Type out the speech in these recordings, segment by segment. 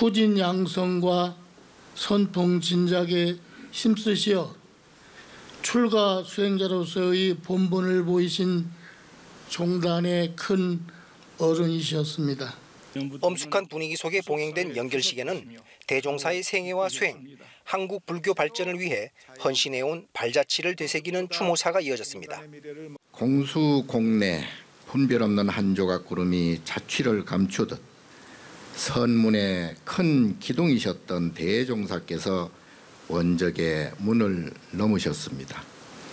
후진 양성과 선풍 진작에 힘쓰시어 출가 수행자로서의 본분을 보이신 종단의 큰 어른이셨습니다. 엄숙한 분위기 속에 봉행된 연결식에는 대종사의 생애와 수행, 한국 불교 발전을 위해 헌신해온 발자취를 되새기는 추모사가 이어졌습니다. 공수공내 분별 없는 한 조각 구름이 자취를 감추듯 선문의 큰 기둥이셨던 대종사께서 원적의 문을 넘으셨습니다.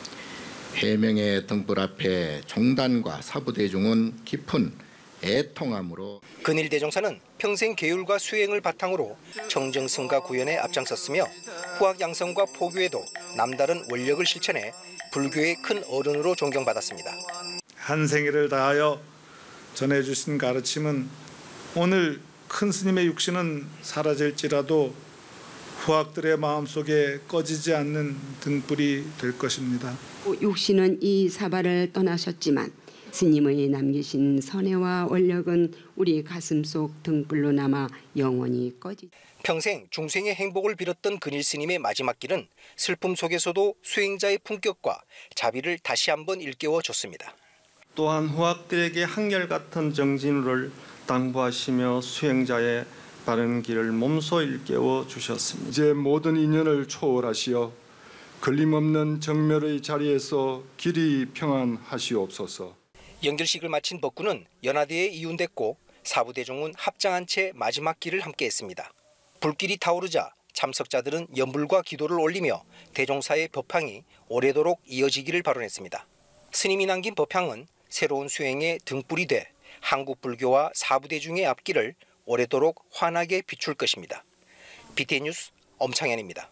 해명의 등불 앞에 종단과 사부대중은 깊은 애통함으로 근일 대종사는 평생 계율과 수행을 바탕으로 정정승가 구현에 앞장섰으며 후학 양성과 포교에도 남다른 원력을 실천해 불교의 큰 어른으로 존경받았습니다. 한 생애를 다하여 전해주신 가르침은 오늘 큰 스님의 육신은 사라질지라도 후학들의 마음속에 꺼지지 않는 등불이 될 것입니다. 육신은 이 사바를 떠나셨지만 스님의 남기신 선해와 원력은 우리 가슴속 등불로 남아 영원히 꺼지죠. 평생 중생의 행복을 빌었던 근일 스님의 마지막 길은 슬픔 속에서도 수행자의 품격과 자비를 다시 한번 일깨워줬습니다. 또한 후학들에게 한결같은 정진을 당부하시며 수행자의 바른 길을 몸소 일깨워 주셨습니다. 이제 모든 인연을 초월하시어 걸림없는 정멸의 자리에서 길이 평안하시옵소서. 연결식을 마친 법구는 연화대에 이운됐고 사부대중은 합장한 채 마지막 길을 함께했습니다. 불길이 타오르자 참석자들은 연불과 기도를 올리며 대종사의 법향이 오래도록 이어지기를 발언했습니다. 스님이 남긴 법향은 새로운 수행의 등불이 돼 한국 불교와 사부대중의 앞길을 오래도록 환하게 비출 것입니다. BTN 뉴스 엄창현입니다.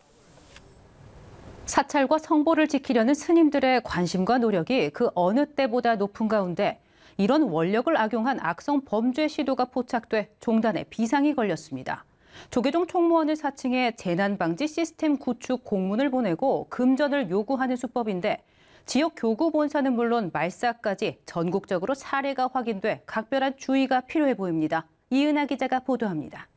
사찰과 성보를 지키려는 스님들의 관심과 노력이 그 어느 때보다 높은 가운데 이런 원력을 악용한 악성 범죄 시도가 포착돼 종단에 비상이 걸렸습니다. 조계종 총무원을 사칭해 재난방지 시스템 구축 공문을 보내고 금전을 요구하는 수법인데 지역 교구 본사는 물론 말사까지 전국적으로 사례가 확인돼 각별한 주의가 필요해 보입니다. 이은하 기자가 보도합니다.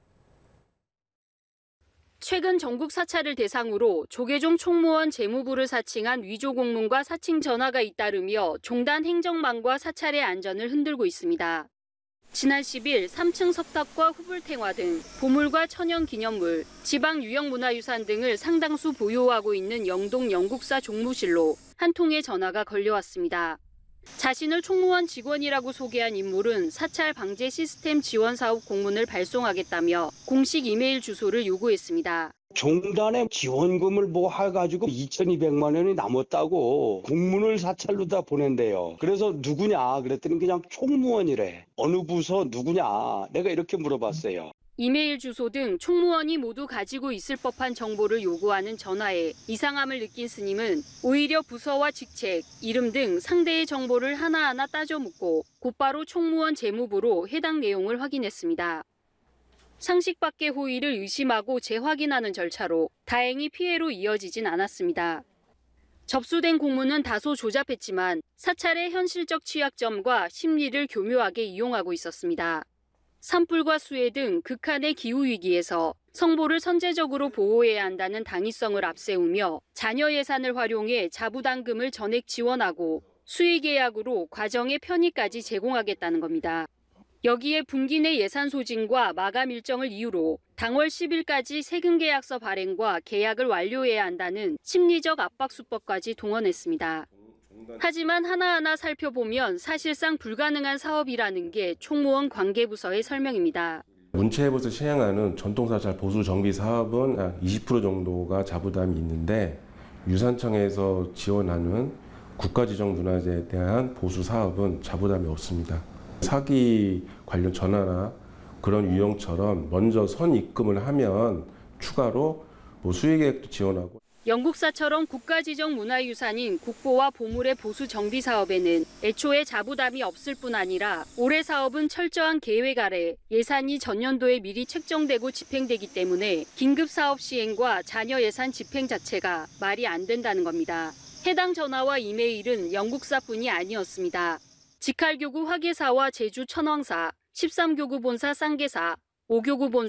최근 전국 사찰을 대상으로 조계종 총무원 재무부를 사칭한 위조 공문과 사칭 전화가 잇따르며 종단 행정망과 사찰의 안전을 흔들고 있습니다. 지난 10일 3층 석탑과 후불탱화 등 보물과 천연기념물, 지방 유형문화유산 등을 상당수 보유하고 있는 영동 영국사 종무실로 한 통의 전화가 걸려왔습니다. 자신을 총무원 직원이라고 소개한 인물은 사찰 방제 시스템 지원 사업 공문을 발송하겠다며 공식 이메일 주소를 요구했습니다. 종단의 지원금을 뭐 해가지고 2,200만 원이 남았다고 공문을 사찰로 다 보낸대요. 그래서 누구냐 그랬더니 그냥 총무원이래. 어느 부서 누구냐 내가 이렇게 물어봤어요. 이메일 주소 등 총무원이 모두 가지고 있을 법한 정보를 요구하는 전화에 이상함을 느낀 스님은 오히려 부서와 직책, 이름 등 상대의 정보를 하나하나 따져 묻고 곧바로 총무원 재무부로 해당 내용을 확인했습니다. 상식 밖의 호의를 의심하고 재확인하는 절차로 다행히 피해로 이어지진 않았습니다. 접수된 공문은 다소 조잡했지만 사찰의 현실적 취약점과 심리를 교묘하게 이용하고 있었습니다. 산불과 수해 등 극한의 기후위기에서 성보를 선제적으로 보호해야 한다는 당위성을 앞세우며 자녀 예산을 활용해 자부담금을 전액 지원하고 수의계약으로 과정의 편의까지 제공하겠다는 겁니다. 여기에 분기 내 예산 소진과 마감 일정을 이유로 당월 10일까지 세금계약서 발행과 계약을 완료해야 한다는 심리적 압박 수법까지 동원했습니다. 하지만 하나하나 살펴보면 사실상 불가능한 사업이라는 게 총무원 관계부서의 설명입니다. 문체부에서 시행하는 전통사찰 보수 정비 사업은 20% 정도가 자부담이 있는데 유산청에서 지원하는 국가지정문화재에 대한 보수 사업은 자부담이 없습니다. 사기 관련 전화나 그런 유형처럼 먼저 선입금을 하면 추가로 수의계획도 지원하고. 영국사처럼 국가지정 문화유산인 국보와 보물의 보수 정비 사업에는 애초에 자부담이 없을 뿐 아니라 올해 사업은 철저한 계획 아래 예산이 전년도에 미리 책정되고 집행되기 때문에 긴급 사업 시행과 잔여 예산 집행 자체가 말이 안 된다는 겁니다. 해당 전화와 이메일은 영국사뿐이 아니었습니다. 직할교구 화계사와 제주 천왕사, 13교구 본사 쌍계사, 5교구 본사